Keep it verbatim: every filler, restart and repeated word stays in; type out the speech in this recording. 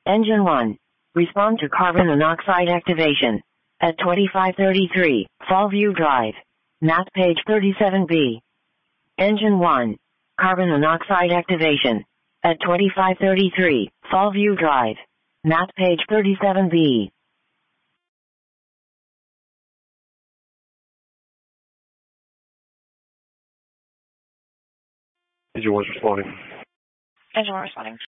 Engine one. Respond to carbon monoxide activation. At twenty-five thirty-three, Fallview Drive. Map page thirty-seven B. Engine one. Carbon monoxide activation. At twenty-five thirty-three, Fallview Drive. Map page thirty-seven B. Engine one's responding. Engine one responding.